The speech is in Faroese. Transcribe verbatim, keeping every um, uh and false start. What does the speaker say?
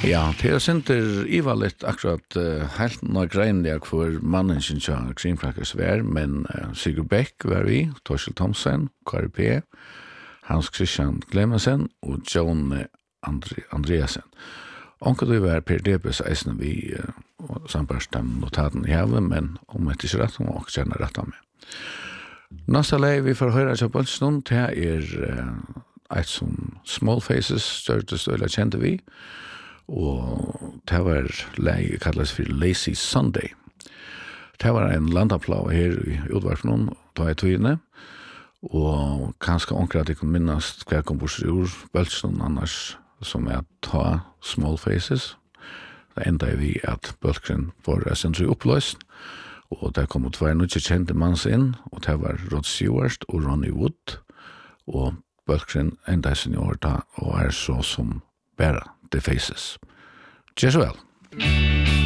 Ja, det er sinter Iva litt akkurat uh, helt noe greinlig for mannen sin kjøn Creamcrackers var, men uh, Sigurd Beck var vi, Torsil Thomsen, K R P, Hans Christian Glemmensen og John Andre, Andreasen. Onkel du var Per Debes eisne vi uh, sambarst den notaten i havet, men om etter ikke rett, må også kjenne rett av meg. Neste lei vi får høre til Bølsnund, det er uh, et som Small Faces, største støyla kjente vi, og det var lei kalles for Lazy Sunday. Det var en landaplau her i utvarpen, da jeg tog inne, og kanskje onker at jeg kan minnes hva jeg kom bort i ord, Bølsnund annars, som er ta Small Faces. Det enda er vi at Bølkren var sentri oppløst, og det kom ut hver nødvendig kjente manns inn, og det var Rod Stewart og Ronnie Wood, og Bølkren enda er senior da, og er så som bæra The Faces. Gjør så vel.